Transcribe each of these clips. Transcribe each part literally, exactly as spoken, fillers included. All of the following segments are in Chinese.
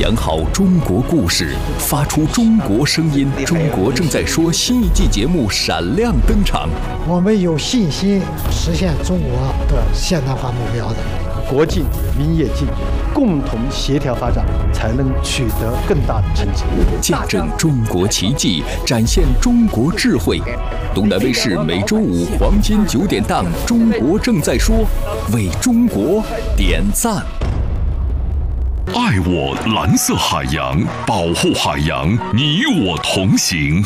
讲好中国故事，发出中国声音。中国正在说新一季节目闪亮登场。 我们有信心实现中国的现代化目标的。 国进民也进，共同协调发展，才能取得更大的成绩。 见证中国奇迹，展现中国智慧。东南卫视每周五黄金九点档《中国正在说》，为中国点赞。 爱我蓝色海洋，保护海洋，你我同行。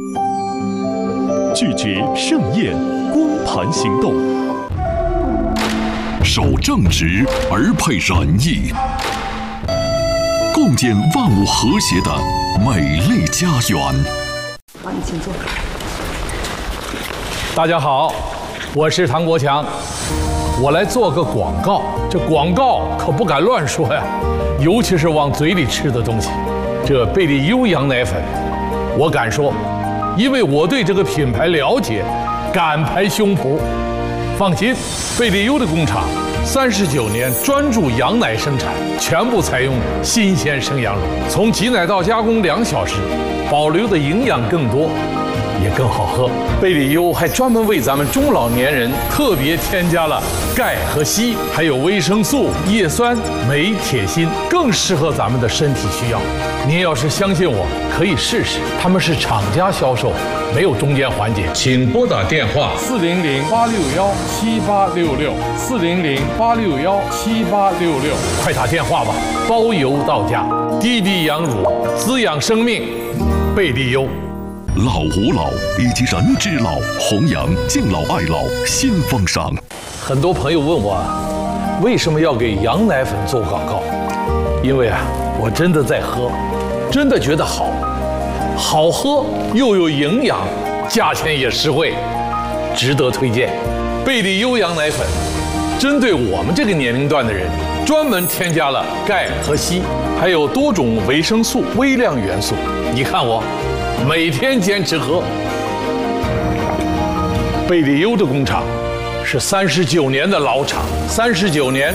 拒绝盛宴，光盘行动。 守正直而配仁义，共建万物和谐的美丽家园。 好，你请坐。 大家好，我是唐国强，我来做个广告。这广告可不敢乱说呀，尤其是往嘴里吃的东西。这贝利优羊奶粉，我敢说，因为我对这个品牌了解，敢拍胸脯。放心，贝利优的工厂三十九年专注羊奶生产，全部采用新鲜生羊乳，从挤奶到加工两小时，保留的营养更多，也更好喝。贝利优还专门为咱们中老年人特别添加了钙和硒，还有维生素、叶酸、镁、铁、锌，更适合咱们的身体需要。您要是相信我，可以试试。他们是厂家销售，没有中间环节。请拨打电话四零零八六幺七八六六四零零八六幺七八六六，快打电话吧，包邮到家。滴滴羊乳，滋养生命，贝利优。 老吾老以及人之老，弘扬敬老爱老新风尚。 很多朋友问我，为什么要给羊奶粉做广告？因为啊，我真的在喝，真的觉得好，好喝又有营养，价钱也实惠，值得推荐。贝利优羊奶粉，针对我们这个年龄段的人，专门添加了钙和硒，还有多种维生素、微量元素。你看我。每天坚持喝。贝利优的工厂是三十九年的老厂，三十九年